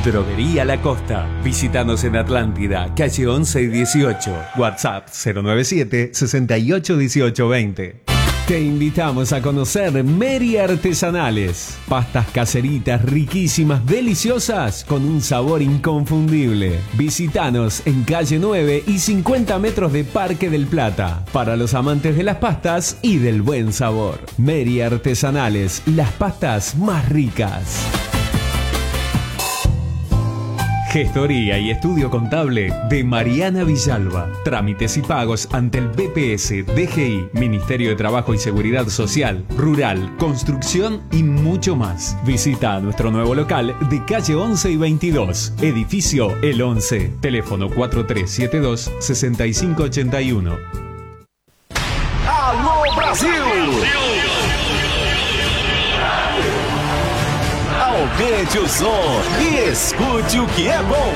Droguería La Costa. Visítanos en Atlántida, calle 11 y 18. WhatsApp 097 68 18 20. Te invitamos a conocer Meri Artesanales. Pastas caseritas riquísimas, deliciosas, con un sabor inconfundible. Visítanos en calle 9 y 50 metros de Parque del Plata. Para los amantes de las pastas y del buen sabor. Meri Artesanales, las pastas más ricas. Gestoría y estudio contable de Mariana Villalba. Trámites y pagos ante el BPS, DGI, Ministerio de Trabajo y Seguridad Social, Rural, Construcción y mucho más. Visita nuestro nuevo local de calle 11 y 22, edificio El 11, teléfono 4372-6581. Alô Brasil! Aumente o som e escute o que é bom.